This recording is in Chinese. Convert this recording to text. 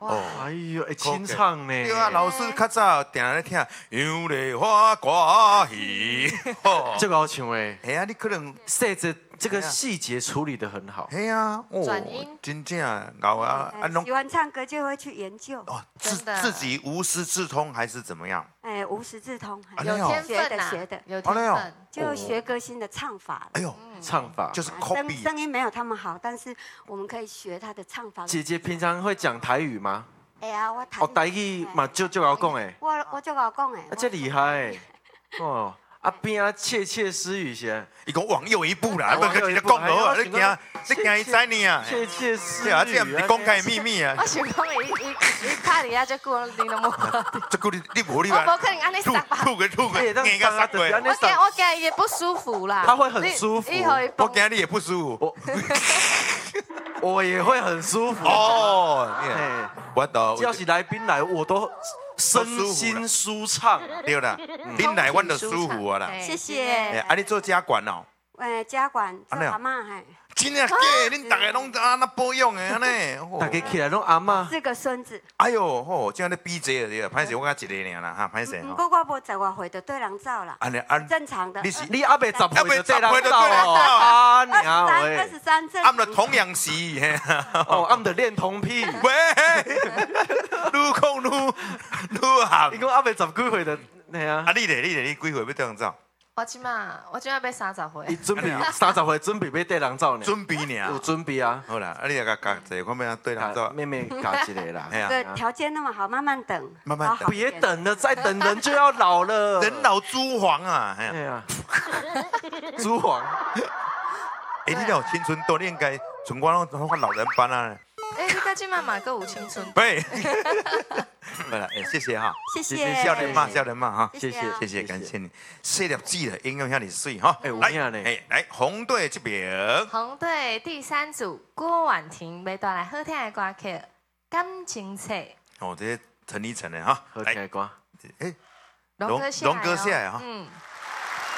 哦， 哎呦，清唱呢？ 对啊，老师较早定咧听《杨丽花歌戏》， 这个好唱诶。 哎呀，你可能细节这个细节处理得很好。 哎呀， 转音真正搞啊， 喜欢唱歌就会去研究。 哦， 真的自己无师自通还是怎么样？ 哎，无师自通， 有天分呐， 学的， 有天分， 就学歌星的唱法。 哎呦， 唱法就是 copy， 声音没有他们好，但是我们可以学他的唱法。 姐姐平常会讲台语吗？ 哎呀，我台哦，台语嘛就好讲诶。 我就好讲诶。 啊，这厉害诶！哦，啊边啊窃窃私语些。 伊讲往右一步啦，不个直接讲好啊，你惊伊知你啊？ 窃窃私语。 对啊，这不是公开秘密啊。 我想讲伊拍你啊，就久你都无。 这句你无你我无可能安尼撒吧。 吐个，硬个撒过。 我惊伊也不舒服啦。 他会很舒服。 我惊你也不舒服。 我也会很舒服哦。我只要是来宾来，我都身心舒畅。 对啦，恁来我就舒服啊啦。 谢谢。 啊，你做家管哦？ 家管做阿嬷嘿。 真的假？恁大家拢安那保养的安尼？ 大家起来拢阿嬷。 4个孙子。 哎呦，吼，这样咧比这个，歹势我甲一个尔啦，哈，歹势不过我无10外岁就对人走啦。正常的。 你阿未10岁就对人走哦？啊娘喂 ！23正。 暗了童养媳， 哦，暗的恋童癖。 喂，愈讲愈行。 你讲阿未10几岁就系啊？ 啊，你几岁要对人走？ 我即马要30岁。 你准备30岁准备要对人走呢？ 准备呢？ 有准备啊。 好啦，啊，你来甲这看要对人走。 妹妹教一个啦。 哎呀， 条件那么好，慢慢等。 慢慢等。 别等了，再等人就要老了。 人老珠黄啊！哎呀，珠黄。 哎，你有青春痘，你应该像我拢换老人班啊。 哎，你到即马嘛，够有青春。 喂，好了，谢谢哈， 谢谢， 笑人嘛哈， 谢谢， 感谢你，设立记了，应用下你水哈， 来， 来红队这边， 红队第3组郭婉婷要带来好听的歌曲《感情册》。 哦，这些陈立成的哈， 好听的歌， 哎， 龙哥下来哈。